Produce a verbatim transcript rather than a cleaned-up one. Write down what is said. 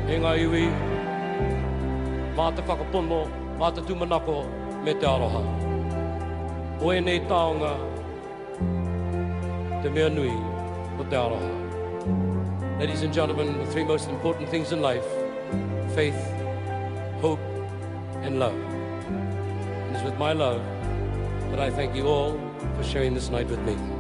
E ngā iwi, mā te whakapono, mā te tūmanako, me te aroha. O e nei taonga, te mea nui o te aroha. Ladies and gentlemen, the three most important things in life, faith, hope, and love. And it's with my love that I thank you all for sharing this night with me.